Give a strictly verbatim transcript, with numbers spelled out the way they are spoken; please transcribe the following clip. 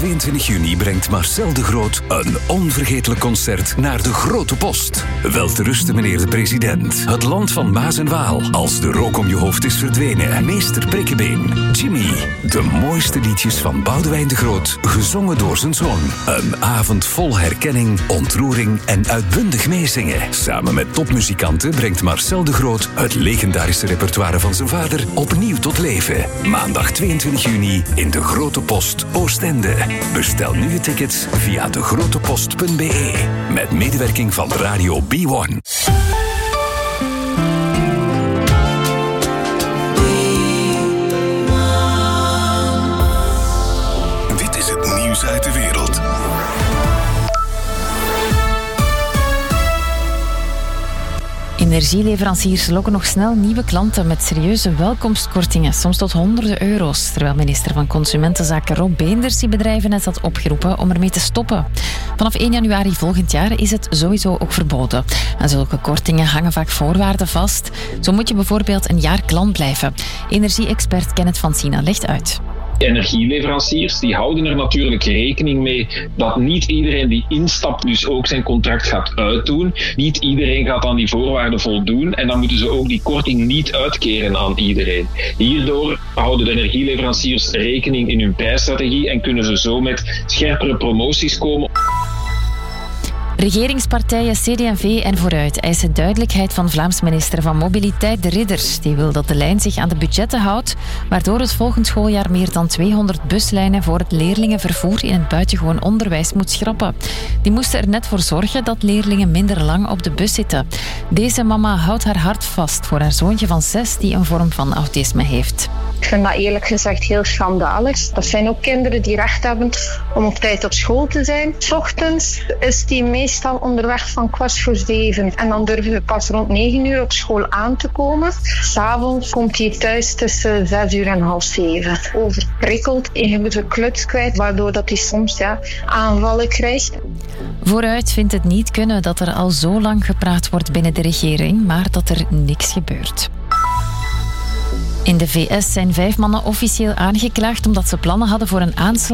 tweeëntwintig juni brengt Marcel de Groot een onvergetelijk concert naar de Grote Post. Wel te rusten, meneer de president. Het land van Maas en Waal. Als de rook om je hoofd is verdwenen. Meester Prikkebeen. Jimmy. De mooiste liedjes van Boudewijn de Groot, gezongen door zijn zoon. Een avond vol herkenning, ontroering en uitbundig meezingen. Samen met topmuzikanten brengt Marcel de Groot het legendarische repertoire van zijn vader opnieuw tot leven. Maandag tweeëntwintig juni in de Grote Post Oostende. Bestel nu je tickets via de grote post punt b e. Met medewerking van Radio B één. Dit is het nieuws uit de wereld. Energieleveranciers lokken nog snel nieuwe klanten met serieuze welkomstkortingen, soms tot honderden euro's. Terwijl minister van Consumentenzaken Rob Beenders die bedrijven net had opgeroepen om ermee te stoppen. Vanaf één januari volgend jaar is het sowieso ook verboden. Aan zulke kortingen hangen vaak voorwaarden vast. Zo moet je bijvoorbeeld een jaar klant blijven. Energie-expert Kenneth van Sina legt uit. Energieleveranciers die houden er natuurlijk rekening mee dat niet iedereen die instapt dus ook zijn contract gaat uitdoen. Niet iedereen gaat aan die voorwaarden voldoen en dan moeten ze ook die korting niet uitkeren aan iedereen. Hierdoor houden de energieleveranciers rekening in hun prijsstrategie en kunnen ze zo met scherpere promoties komen. Regeringspartijen C D en V en Vooruit eisen duidelijkheid van Vlaams minister van Mobiliteit De Ridder. Die wil dat de lijn zich aan de budgetten houdt, waardoor het volgend schooljaar meer dan tweehonderd buslijnen voor het leerlingenvervoer in het buitengewoon onderwijs moet schrappen. Die moesten er net voor zorgen dat leerlingen minder lang op de bus zitten. Deze mama houdt haar hart vast voor haar zoontje van zes die een vorm van autisme heeft. Ik vind dat eerlijk gezegd heel schandalig. Dat zijn ook kinderen die recht hebben om op tijd op school te zijn. 's Ochtends is die meestal onderweg van kwart voor zeven. En dan durven we pas rond negen uur op school aan te komen. 'S Avonds komt hij thuis tussen zes uur en half zeven. Overprikkeld, even kluts kwijt, waardoor dat hij soms ja, aanvallen krijgt. Vooruit vindt het niet kunnen dat er al zo lang gepraat wordt binnen de regering, maar dat er niks gebeurt. In de V S zijn vijf mannen officieel aangeklaagd omdat ze plannen hadden voor een aanslag